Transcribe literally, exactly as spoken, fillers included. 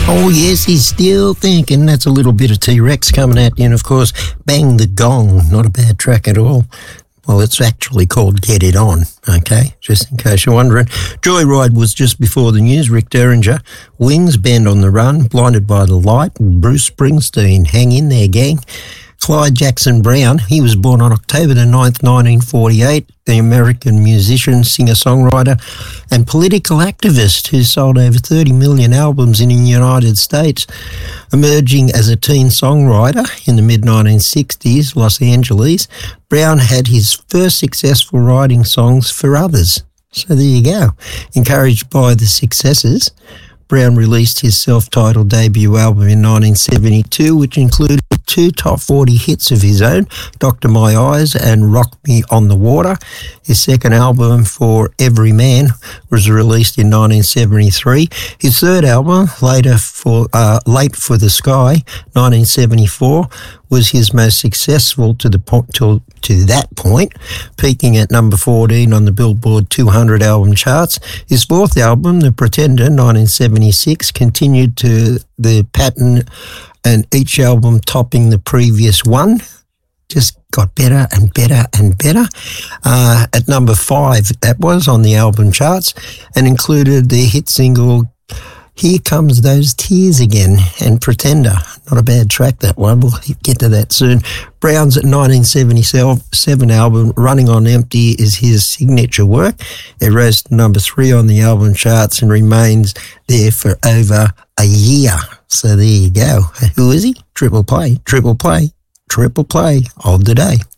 Oh, yes, he's still thinking. That's a little bit of T-Rex coming at you. And, of course, Bang the Gong. Not a bad track at all. Well, it's actually called Get It On, okay, just in case you're wondering. Joyride was just before the news. Rick Derringer, Wings, Band on the Run, Blinded by the Light, Bruce Springsteen, Hang in there, gang. Clyde Jackson Brown, he was born on October the ninth, nineteen forty-eight, the American musician, singer-songwriter and political activist who sold over thirty million albums in the United States. Emerging as a teen songwriter in the mid nineteen sixties, Los Angeles, Brown had his first successful writing songs for others. So there you go. Encouraged by the successes, Brown released his self-titled debut album in nineteen seventy-two, which included two top forty hits of his own, Doctor My Eyes and Rock Me on the Water. His second album, For Every Man, was released in nineteen seventy-three. His third album, Later for uh, Late for the Sky, nineteen seventy-four, was his most successful to the po- to, to that point, peaking at number fourteen on the Billboard two hundred album charts. His fourth album, The Pretender, nineteen seventy-six, continued to the pattern, and each album topping the previous one. Just got better and better and better. Uh, at number five, that was on the album charts, and included the hit single Here Comes Those Tears Again and Pretender. Not a bad track, that one. We'll get to that soon. Brown's nineteen seventy-seven album, Running on Empty, is his signature work. It rose to number three on the album charts and remains there for over a year. So there you go. Who is he? Triple play, triple play, triple play of the day.